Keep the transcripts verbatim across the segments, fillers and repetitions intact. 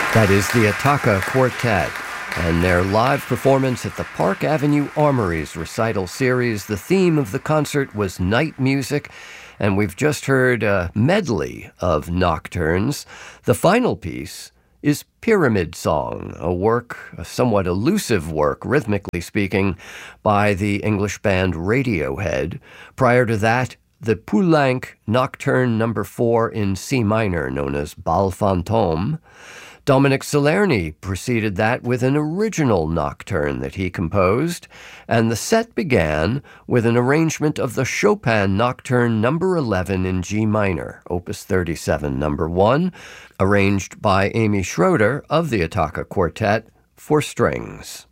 That is the Attacca Quartet and their live performance at the Park Avenue Armory's recital series. The theme of the concert was night music, and we've just heard a medley of nocturnes. The final piece is Pyramid Song, a work, a somewhat elusive work, rhythmically speaking, by the English band Radiohead. Prior to that, the Poulenc Nocturne number four in C minor, known as Bal Fantôme. Dominic Salerni preceded that with an original nocturne that he composed, and the set began with an arrangement of the Chopin Nocturne number eleven in G minor, opus thirty-seven, number one, arranged by Amy Schroeder of the Attacca Quartet for strings.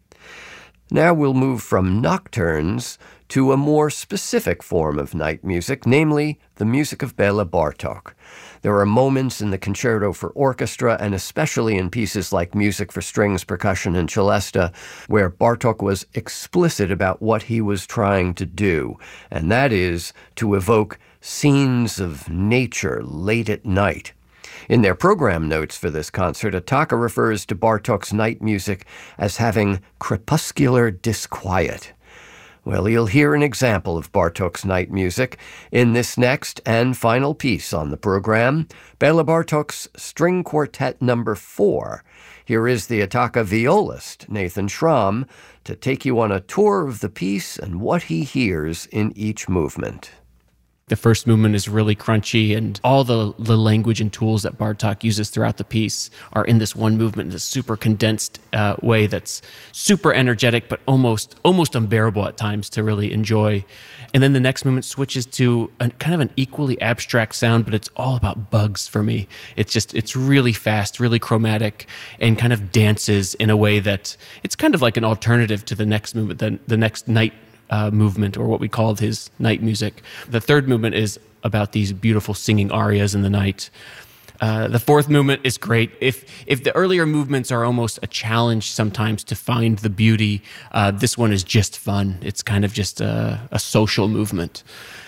Now we'll move from nocturnes to a more specific form of night music, namely the music of Bela Bartok. There are moments in the Concerto for Orchestra, and especially in pieces like Music for Strings, Percussion, and Celesta, where Bartok was explicit about what he was trying to do, and that is to evoke scenes of nature late at night. In their program notes for this concert, Attacca refers to Bartok's night music as having crepuscular disquiet. Well, you'll hear an example of Bartok's night music in this next and final piece on the program, Bela Bartok's String Quartet number four. Here is the Attacca violist, Nathan Schramm, to take you on a tour of the piece and what he hears in each movement. The first movement is really crunchy, and all the, the language and tools that Bartok uses throughout the piece are in this one movement in a super condensed uh, way that's super energetic, but almost almost unbearable at times to really enjoy. And then the next movement switches to a, kind of an equally abstract sound, but it's all about bugs for me. It's just, it's really fast, really chromatic, and kind of dances in a way that it's kind of like an alternative to the next movement, the, the next night Uh, movement, or what we called his night music. The third movement is about these beautiful singing arias in the night. Uh, the fourth movement is great. If if the earlier movements are almost a challenge sometimes to find the beauty, uh, this one is just fun. It's kind of just a, a social movement.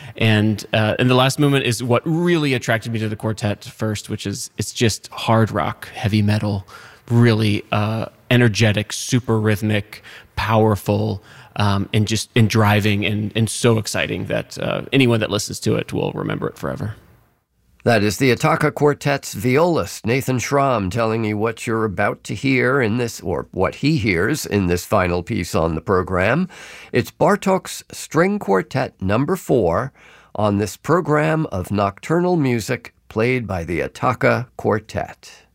And uh, and the last movement is what really attracted me to the quartet first, which is it's just hard rock, heavy metal, really uh, energetic, super rhythmic, powerful, Um, and just in driving and, and so exciting that uh, anyone that listens to it will remember it forever. That is the Attacca Quartet's violist, Nathan Schramm, telling you what you're about to hear in this, or what he hears in this final piece on the program. It's Bartok's String Quartet number four on this program of nocturnal music played by the Attacca Quartet.